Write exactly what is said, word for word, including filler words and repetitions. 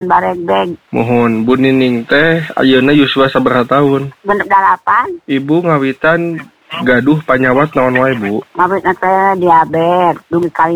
baregbeg. Mohon Bu Nining teh ayeuna yuswa sabaraha tahun? Genep dalapan. Ibu ngawitan gaduh panyawat naon wae Bu? Ngawitna teh diabetes, dugi kali